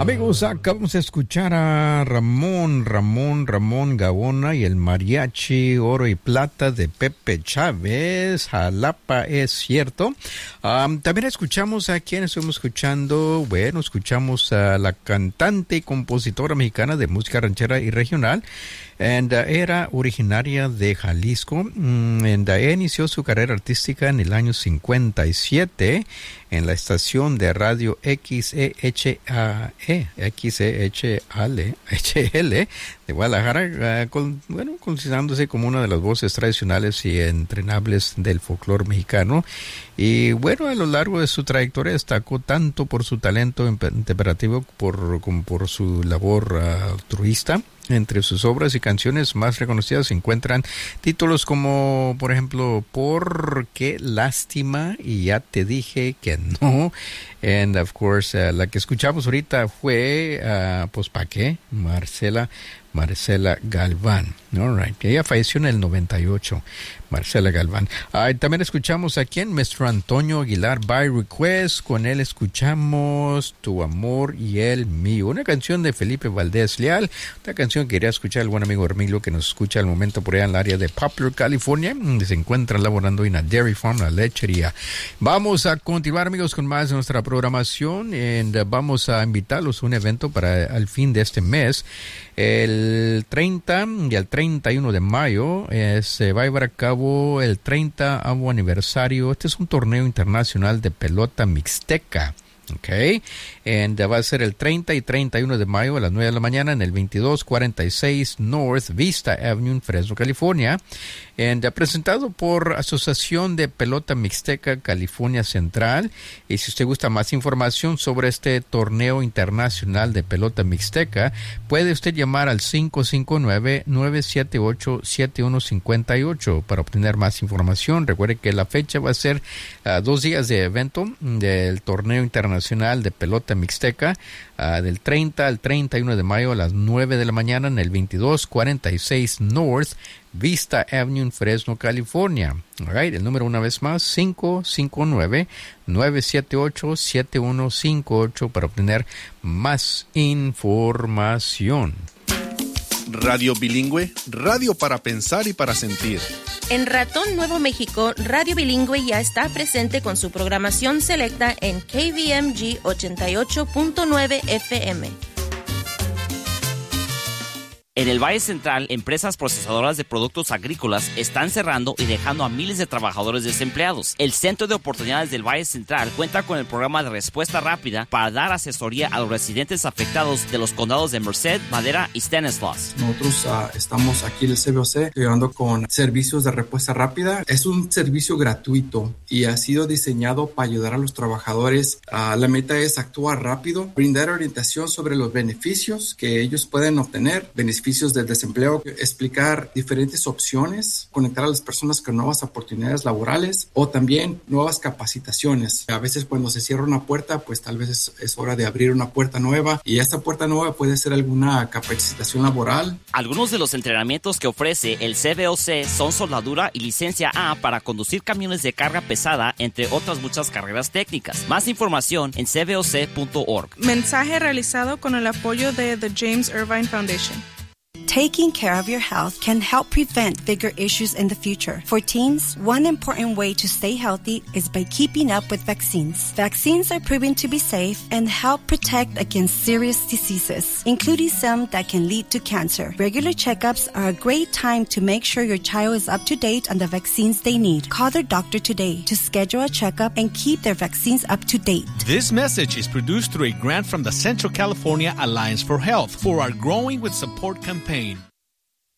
Amigos, acabamos de escuchar a Ramón Gaona y el mariachi Oro y Plata de Pepe Chávez. Jalapa es cierto. También escuchamos a quien estuvimos escuchando. Bueno, escuchamos a la cantante y compositora mexicana de música ranchera y regional. Era originaria de Jalisco. Inició su carrera artística en el año 57 en la estación de radio XEHL de Guadalajara, considerándose como una de las voces tradicionales y entrenables del folclore mexicano. Y bueno, a lo largo de su trayectoria destacó tanto por su talento interpretativo como por su labor altruista. Entre sus obras y canciones más reconocidas se encuentran títulos como, por ejemplo, ¿Por qué lástima? Y ya te dije que no. And of course, la que escuchamos ahorita fue, pues, ¿pa' qué? Marcela Galván. All right. Ella falleció en el 98. Marcela Galván. También escuchamos aquí en Mr. Antonio Aguilar by Request. Con él escuchamos Tu amor y el mío. Una canción de Felipe Valdés Leal. Una canción que quería escuchar el buen amigo Hermilio, que nos escucha al momento por allá en el área de Poplar, California, donde se encuentra laborando en una dairy farm, una lechería. Vamos a continuar, amigos, con más de nuestra programación. Vamos a invitarlos a un evento para al fin de este mes. El 30 y el 31 de mayo se va a llevar a cabo el 30º aniversario. Este es un torneo internacional de pelota mixteca. Okay, va a ser el 30 y 31 de mayo a las 9 de la mañana en el 2246 North Vista Avenue en Fresno, California. Presentado por Asociación de Pelota Mixteca California Central. Y si usted gusta más información sobre este torneo internacional de pelota mixteca, puede usted llamar al 559-978-7158 para obtener más información. Recuerde que la fecha va a ser 2 días de evento del torneo internacional de pelota mixteca, del 30 al 31 de mayo a las 9 de la mañana en el 2246 North Vista Avenue en Fresno, California. All right, el número una vez más, 559-978-7158 para obtener más información. Radio Bilingüe, radio para pensar y para sentir. En Ratón Nuevo México, Radio Bilingüe ya está presente con su programación selecta en KVMG 88.9 FM. En el Valle Central, empresas procesadoras de productos agrícolas están cerrando y dejando a miles de trabajadores desempleados. El Centro de Oportunidades del Valle Central cuenta con el programa de respuesta rápida para dar asesoría a los residentes afectados de los condados de Merced, Madera y Stanislaus. Nosotros estamos aquí en el CBOC ayudando con servicios de respuesta rápida. Es un servicio gratuito y ha sido diseñado para ayudar a los trabajadores. La meta es actuar rápido, brindar orientación sobre los beneficios que ellos pueden obtener, beneficios del desempleo, explicar diferentes opciones, conectar a las personas con nuevas oportunidades laborales o también nuevas capacitaciones. A veces cuando se cierra una puerta, pues tal vez es hora de abrir una puerta nueva, y esta puerta nueva puede ser alguna capacitación laboral. Algunos de los entrenamientos que ofrece el CBOC son soldadura y licencia A para conducir camiones de carga pesada, entre otras muchas carreras técnicas. Más información en cboc.org. Mensaje realizado con el apoyo de The James Irvine Foundation. Taking care of your health can help prevent bigger issues in the future. For teens, one important way to stay healthy is by keeping up with vaccines. Vaccines are proven to be safe and help protect against serious diseases, including some that can lead to cancer. Regular checkups are a great time to make sure your child is up to date on the vaccines they need. Call their doctor today to schedule a checkup and keep their vaccines up to date. This message is produced through a grant from the Central California Alliance for Health for our Growing with Support campaign.